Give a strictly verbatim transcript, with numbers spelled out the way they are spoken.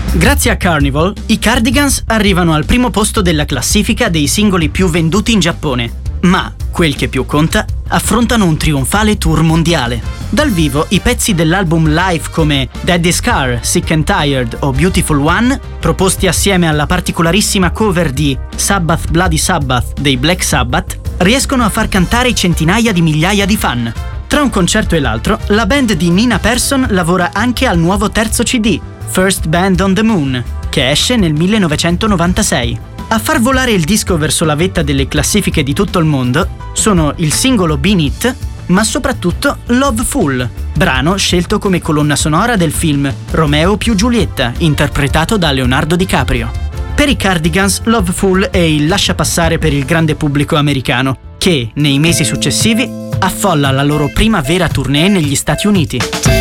Grazie a Carnival, i Cardigans arrivano al primo posto della classifica dei singoli più venduti in Giappone, ma, quel che più conta, affrontano un trionfale tour mondiale. Dal vivo i pezzi dell'album live come Daddy's Car, Sick and Tired o Beautiful One, proposti assieme alla particolarissima cover di Sabbath Bloody Sabbath dei Black Sabbath, riescono a far cantare centinaia di migliaia di fan. Tra un concerto e l'altro, la band di Nina Persson lavora anche al nuovo terzo C D, First Band on the Moon, che esce nel millenovecentonovantasei. A far volare il disco verso la vetta delle classifiche di tutto il mondo sono il singolo Beat It, ma soprattutto Loveful, brano scelto come colonna sonora del film Romeo più Giulietta, interpretato da Leonardo DiCaprio. Per i Cardigans, Loveful è il lasciapassare per il grande pubblico americano, che, nei mesi successivi, affolla la loro prima vera tournée negli Stati Uniti.